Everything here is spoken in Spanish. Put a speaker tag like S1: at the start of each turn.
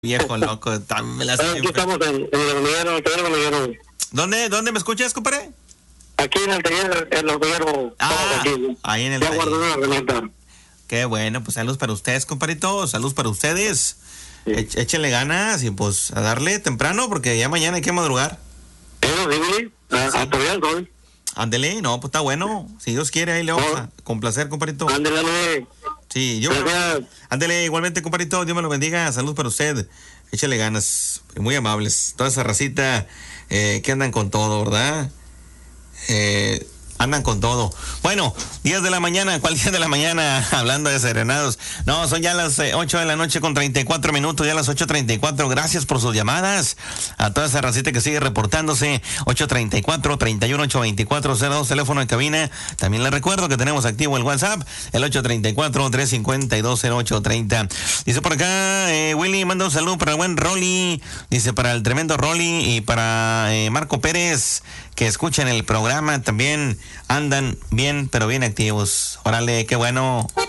S1: Viejo loco, me la
S2: Aquí estamos en el hormiguero.
S1: ¿Dónde me escuchas, compadre?
S2: Aquí en el taller, el hormiguero. Aquí.
S1: Ahí en el
S2: ya
S1: taller.
S2: guardé una herramienta.
S1: Qué bueno, pues salud para ustedes, compadrito, salud para ustedes.
S2: Sí.
S1: Échenle ganas y pues a darle temprano porque ya mañana hay que madrugar.
S2: Es horrible, a todavía el sol.
S1: Ándele, no, pues está bueno. Si Dios quiere, ahí le vamos a complacer, compadrito.
S2: Ándale.
S1: Sí,
S2: Gracias.
S1: ándele, igualmente, compadrito, Dios me lo bendiga, salud para usted. Échale ganas, muy amables. Toda esa racita que andan con todo, ¿verdad? Andan con todo. Bueno, 10 de la mañana, ¿cuál 10 de la mañana? Hablando de serenados. No, son ya las 8 de la noche con 34 minutos, ya las 8:34. Gracias por sus llamadas. A toda esa racita que sigue reportándose. 834-318-2402, teléfono en cabina. También les recuerdo que tenemos activo el WhatsApp, el 834-352-0830. Dice por acá, Willy, manda un saludo para el buen Rolly. Dice para el tremendo Rolly y para Marco Pérez, que escuchan el programa también. Andan bien, pero bien activos. Órale, qué bueno.